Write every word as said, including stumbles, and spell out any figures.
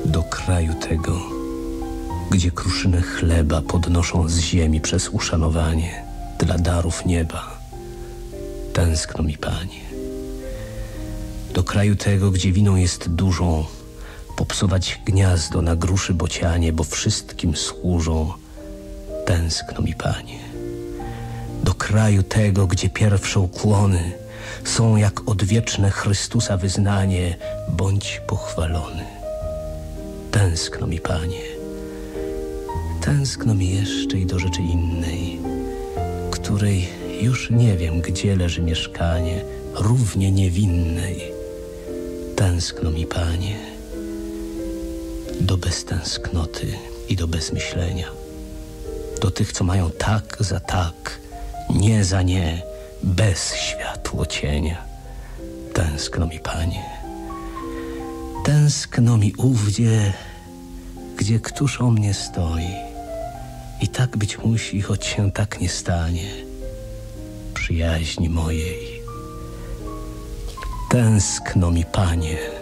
do kraju tego, gdzie kruszyny chleba podnoszą z ziemi przez uszanowanie dla darów nieba. Tęskno mi, Panie. Do kraju tego, gdzie winą jest dużą, popsować gniazdo na gruszy bocianie, bo wszystkim służą. Tęskno mi, Panie. Do kraju tego, gdzie pierwsze ukłony są jak odwieczne Chrystusa wyznanie, bądź pochwalony. Tęskno mi, Panie. Tęskno mi jeszcze i do rzeczy innej, której już nie wiem, gdzie leży mieszkanie, równie niewinnej. Tęskno mi, Panie, do beztęsknoty i do bezmyślenia, do tych, co mają tak za tak, nie za nie, bez światło cienia. Tęskno mi, Panie. Tęskno mi ówdzie, gdzie któż o mnie stoi. I tak być musi, choć się tak nie stanie, przyjaźni mojej. Tęskno mi, Panie.